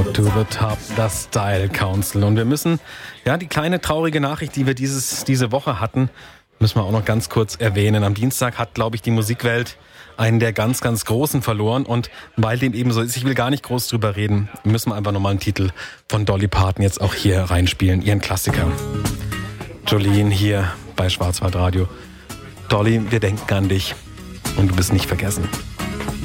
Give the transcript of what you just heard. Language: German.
To the Top, das Style Council. Und wir müssen, die kleine traurige Nachricht, die wir diese Woche hatten, müssen wir auch noch ganz kurz erwähnen. Am Dienstag hat, glaube ich, die Musikwelt einen der ganz, ganz Großen verloren. Und weil dem eben so ist, ich will gar nicht groß drüber reden, müssen wir einfach nochmal einen Titel von Dolly Parton jetzt auch hier reinspielen, ihren Klassiker. Jolene hier bei Schwarzwaldradio. Dolly, wir denken an dich und du bist nicht vergessen.